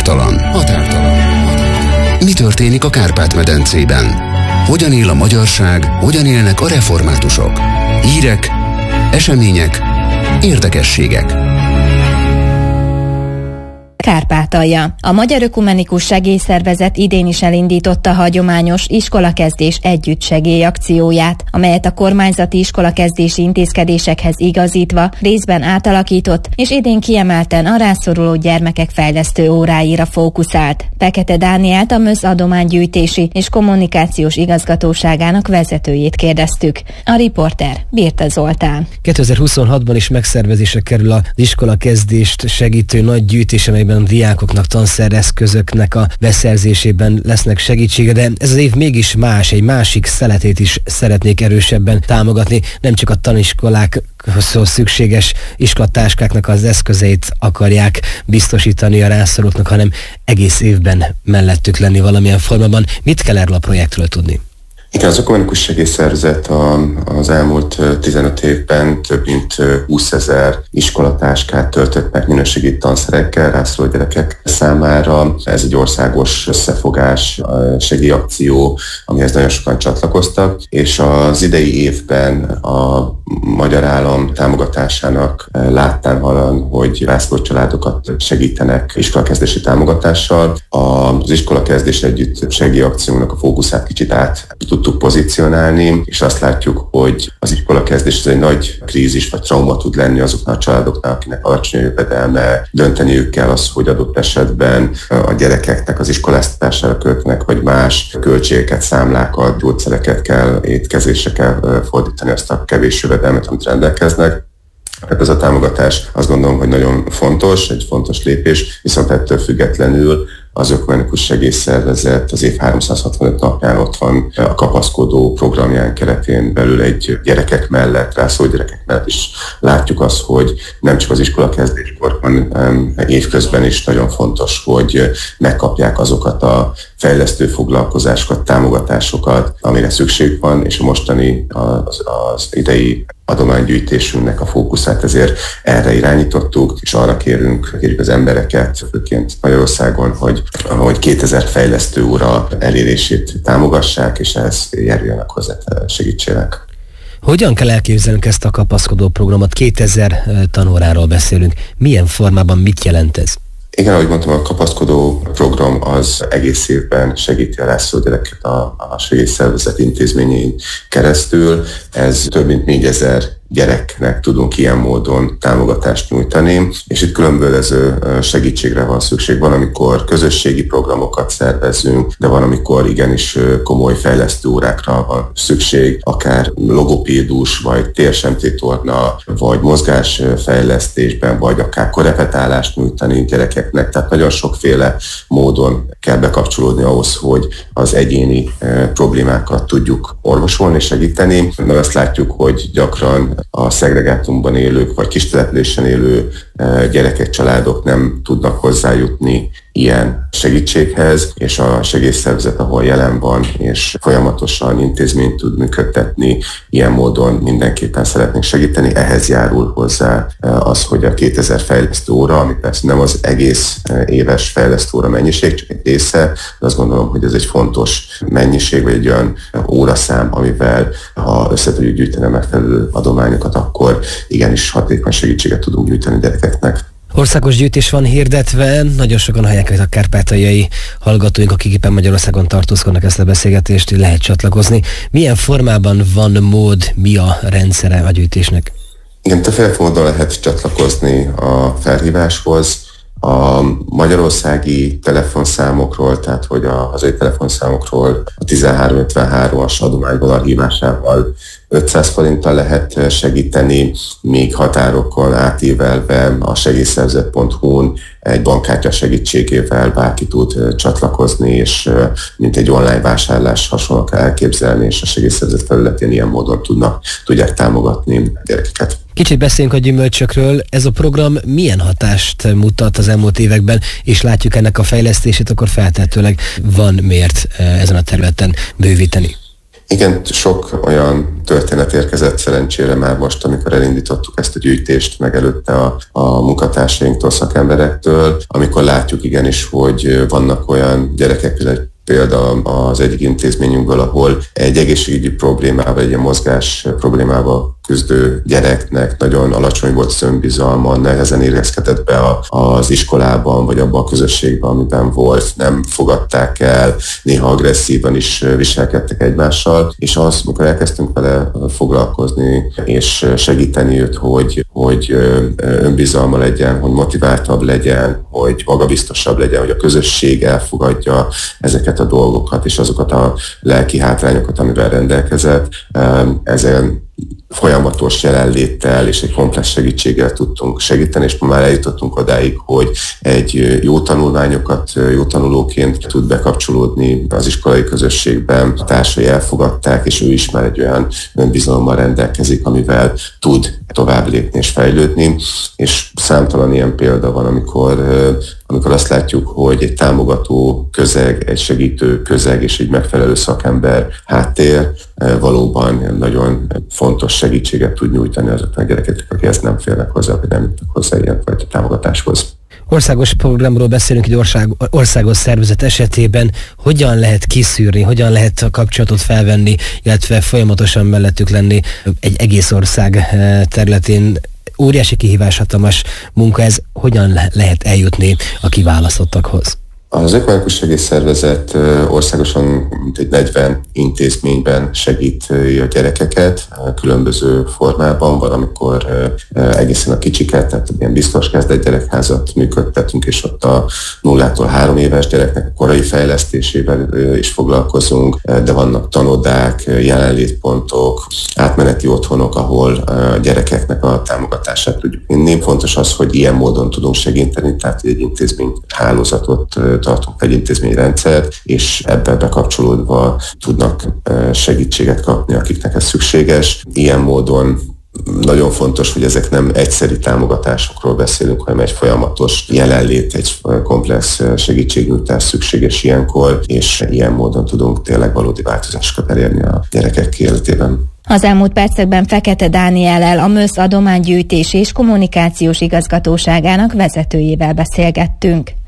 Határtalan. Mi történik a Kárpát-medencében? Hogyan él a magyarság, hogyan élnek a reformátusok? Hírek, események, érdekességek. Kárpátalja. A Magyar Ökumenikus Segélyszervezet idén is elindította a hagyományos iskolakezdés együttsegély akcióját, amelyet a kormányzati iskolakezdési intézkedésekhez igazítva részben átalakított, és idén kiemelten a rászoruló gyermekek fejlesztő óráira fókuszált. Pekete Dánielt, a MÖSZ adománygyűjtési és kommunikációs igazgatóságának vezetőjét kérdeztük. A riporter Birta Zoltán. 2026-ban is megszervezésre kerül az iskolakezdést segítő nagy gyűjtés, amelyben diákoknak tanszereszközöknek a beszerzésében lesznek segítsége, de ez az év mégis más, egy másik szeletét is szeretnék erősebben támogatni. Nem csak a taniskolákhoz szükséges iskolatáskáknak az eszközeit akarják biztosítani a rászorulóknak, hanem egész évben mellettük lenni valamilyen formában. Mit kell erről a projektről tudni? Igen, az Ökumenikus Segélyszervezet az elmúlt 15 évben több mint 20 000 iskolatáskát töltött meg minőségi tanszerekkel rászoruló gyerekek számára. Ez egy országos összefogás, segélyakció, amihez nagyon sokan csatlakoztak, és az idei évben a magyar állam támogatásának láttán hallan, hogy rászoruló családokat segítenek iskolakezdési támogatással. Az iskolakezdés együtt segélyakciónak a fókuszát kicsit át tudtuk pozícionálni, és azt látjuk, hogy az iskolakezdés ez egy nagy krízis vagy trauma tud lenni azoknak a családoknak, akinek alacsony jövedelme, dönteniük kell az, hogy adott esetben a gyerekeknek az iskoláztatására költenek, vagy más költségeket, számlákat, gyógyszereket kell, étkezésre kell fordítani azt a kevés jövedelmet, amit rendelkeznek. Ez a támogatás azt gondolom, hogy nagyon fontos, egy fontos lépés, viszont ettől függetlenül az Ökumenikus Segélyszervezet az év 365 napján ott van a kapaszkodó programján keretén belül egy gyerekek mellett, rászoruló gyerekek mellett is látjuk azt, hogy nem csak az iskolakezdéskor, hanem évközben is nagyon fontos, hogy megkapják azokat a fejlesztő foglalkozásokat, támogatásokat, amire szükségük van, és a mostani az idei adománygyűjtésünknek a fókuszát ezért erre irányítottuk, és arra kérjük az embereket, főként Magyarországon, hogy 2000 fejlesztő óra elérését támogassák, és ehhez járuljanak hozzá, segítsenek. Hogyan kell elképzelnünk ezt a kapaszkodó programot? 2000 tanóráról beszélünk. Milyen formában mit jelent ez? Igen, ahogy mondtam, a kapaszkodó program az egész évben segíti a rászoruló gyereket a segélyszervezet intézményein keresztül. Ez több mint 4000 gyereknek tudunk ilyen módon támogatást nyújtani, és itt különböző segítségre van szükség. Van, amikor közösségi programokat szervezünk, de van, amikor igenis komoly fejlesztő órákra van szükség, akár logopédus, vagy TSMT torna, vagy mozgásfejlesztésben, vagy akár korepetálást nyújtani gyerekeknek. Tehát nagyon sokféle módon kell bekapcsolódni ahhoz, hogy az egyéni problémákat tudjuk orvosolni, segíteni. Mert azt látjuk, hogy gyakran a szegregátumban élők, vagy kistelepülésen élő gyerekek, családok nem tudnak hozzájutni ilyen segítséghez, és a segélyszervezet, ahol jelen van, és folyamatosan intézményt tud működtetni, ilyen módon mindenképpen szeretnénk segíteni. Ehhez járul hozzá az, hogy a 2000 fejlesztő óra, ami persze nem az egész éves fejlesztő óra mennyiség, csak egy része, de azt gondolom, hogy ez egy fontos mennyiség, vagy egy olyan óraszám, amivel ha össze tudjuk gyűjteni a megfelelő adományokat, akkor igenis hatékony segítséget tudunk gyűjteni gyerekeknek. Országos gyűjtés van hirdetve, nagyon sokan hallják, hogy a kárpátaljai hallgatóink, akik éppen Magyarországon tartózkodnak, ezt a beszélgetést, lehet csatlakozni. Milyen formában van mód, mi a rendszere a gyűjtésnek? Igen, többféle módon lehet csatlakozni a felhíváshoz. A magyarországi telefonszámokról, tehát hogy a hazai telefonszámokról a 1353-as adományvonal hívásával 500 forinttal lehet segíteni, még határokon átívelve a segélyszervezet.hu-n egy bankkártya segítségével bárki tud csatlakozni, és mint egy online vásárlás hasonló kell elképzelni, és a segélyszervezet felületén ilyen módon tudják támogatni a gyerekeket. Kicsit beszéljünk a gyümölcsökről. Ez a program milyen hatást mutat az elmúlt években, és látjuk ennek a fejlesztését, akkor feltehetőleg van miért ezen a területen bővíteni. Igen, sok olyan történet érkezett szerencsére már most, amikor elindítottuk ezt a gyűjtést, meg előtte a munkatársainktól, szakemberektől, amikor látjuk igenis, hogy vannak olyan gyerekek, például az egyik intézményünkből, ahol egy egészségügyi problémával, egy ilyen mozgás problémával küzdő gyereknek nagyon alacsony volt az önbizalma, nehezen érezkedett be az iskolában, vagy abban a közösségben, amiben volt, nem fogadták el, néha agresszívan is viselkedtek egymással, és az, amikor elkezdtünk vele foglalkozni, és segíteni őt, hogy önbizalma legyen, hogy motiváltabb legyen, hogy magabiztosabb legyen, hogy a közösség elfogadja ezeket a dolgokat, és azokat a lelki hátrányokat, amivel rendelkezett, ezen folyamatos jelenléttel és egy komplex segítséggel tudtunk segíteni, és már eljutottunk odáig, hogy egy jó tanulóként tud bekapcsolódni az iskolai közösségben, a társai elfogadták, és ő is már egy olyan önbizalommal rendelkezik, amivel tud tovább lépni és fejlődni, és számtalan ilyen példa van, amikor azt látjuk, hogy egy támogató közeg, egy segítő közeg és egy megfelelő szakember háttér valóban nagyon fontos segítséget tud nyújtani azoknak a gyerekeknek, akik ezt nem félnek hozzá, vagy nem jutnak hozzá ilyenfajta támogatáshoz. Országos programról beszélünk, egy országos szervezet esetében hogyan lehet kiszűrni, hogyan lehet a kapcsolatot felvenni, illetve folyamatosan mellettük lenni egy egész ország területén. Óriási kihívás, hatalmas munka, ez hogyan lehet eljutni a kiválasztottakhoz? Az Ökumenikus Segélyszervezet országosan mintegy 40 intézményben segíti a gyerekeket különböző formában, valamikor egészen a kicsiket, tehát ilyen biztos kezdett gyerekházat működtetünk, és ott a 0-tól 3 éves gyereknek a korai fejlesztésével is foglalkozunk, de vannak tanodák, jelenlétpontok, átmeneti otthonok, ahol a gyerekeknek a támogatását tudjuk vinni. Fontos az, hogy ilyen módon tudunk segíteni, tehát egy intézmény hálózatot tartunk, egy intézményrendszert, és ebben bekapcsolódva tudnak segítséget kapni, akiknek ez szükséges. Ilyen módon nagyon fontos, hogy ezek nem egyszeri támogatásokról beszélünk, hanem egy folyamatos jelenlét, egy komplex segítségnyújtás szükséges ilyenkor, és ilyen módon tudunk tényleg valódi változásokat elérni a gyerekek életében. Az elmúlt percekben Fekete Dániellel, a MÖSZ adománygyűjtés és kommunikációs igazgatóságának vezetőjével beszélgettünk.